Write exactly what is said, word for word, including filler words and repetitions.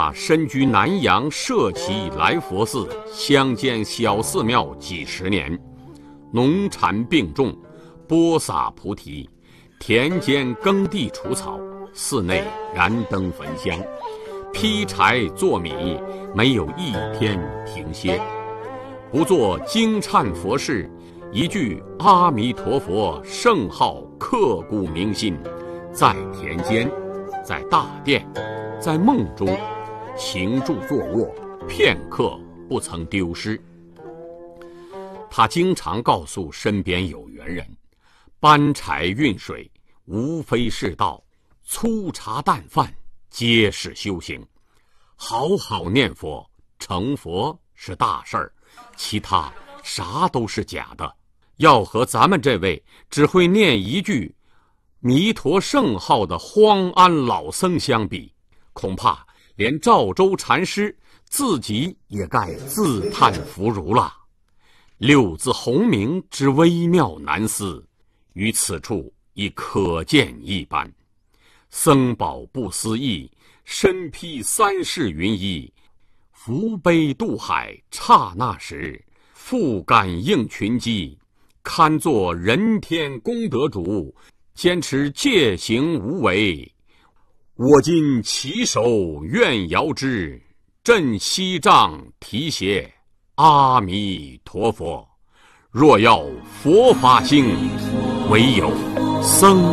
家身居南阳社稷来佛寺，乡间小寺庙几十年，农产并种，播撒菩提，田间耕地除草，寺内燃灯焚香，劈柴做米，没有一天停歇。不做惊忏佛事，一句阿弥陀佛圣号刻骨铭心，在田间，在大殿，在梦中，行住坐卧，片刻不曾丢失。他经常告诉身边有缘人，搬柴运水无非是道，粗茶淡饭皆是修行。好好念佛，成佛是大事儿，其他啥都是假的。要和咱们这位只会念一句弥陀圣号的荒安老僧相比，恐怕连赵州禅师自己也该自叹弗如了。六字洪名之微妙难思，于此处已可见一斑。僧宝不思议，身披三世云衣，扶悲渡海刹那时，复感应群机，堪作人天功德主，坚持戒行无为。我今起手愿遥之，振西杖提携阿弥陀佛。若要佛法兴，唯有僧